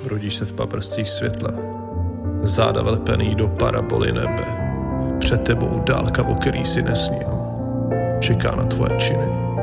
Rodíš se v paprscích světla, záda vlepený do paraboly nebe. Před tebou dálka, o který si nesnil, čeká na tvoje činy.